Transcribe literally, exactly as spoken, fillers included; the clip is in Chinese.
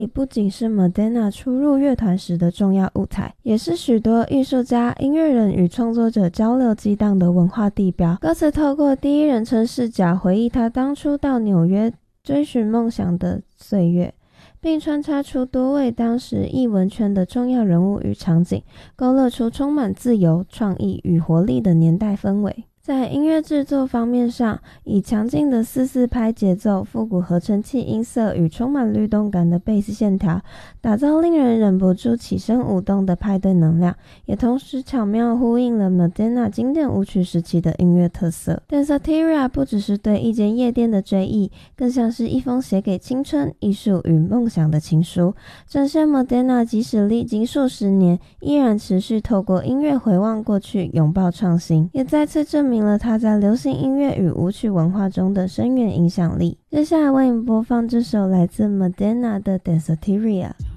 也不仅是 Madonna 初入乐团时的重要舞台，也是许多艺术家、音乐人与创作者交流激荡的文化地标。歌词透过第一人称视角回忆他当初到纽约追寻梦想的岁月，并穿插出多位当时艺文圈的重要人物与场景，勾勒出充满自由、创意与活力的年代氛围。在音乐制作方面上，以强劲的四四拍节奏、复古合成器音色与充满律动感的贝斯线条，打造令人忍不住起身舞动的派对能量，也同时巧妙呼应了 Madonna 经典舞曲时期的音乐特色。Danceteria 不只是对一间夜店的追忆，更像是一封写给青春、艺术与梦想的情书，展现 Madonna 即使历经数十年，依然持续透过音乐回望过去，拥抱创新，也再次证明明了他在流行音乐与舞曲文化中的深远影响力。接下来为你播放这首来自 Madonna 的 Danceteria。